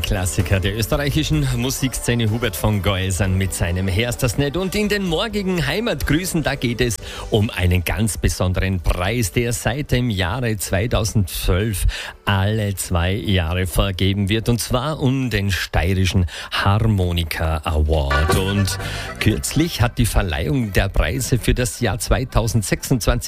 Klassiker der österreichischen Musikszene, Hubert von Geusern mit seinem Herz das nicht. Und in den morgigen Heimatgrüßen, da geht es um einen ganz besonderen Preis, der seit dem Jahre 2012 alle 2 Jahre vergeben wird. Und zwar um den Steirischen Harmonika Award. Und kürzlich hat die Verleihung der Preise für das Jahr 2026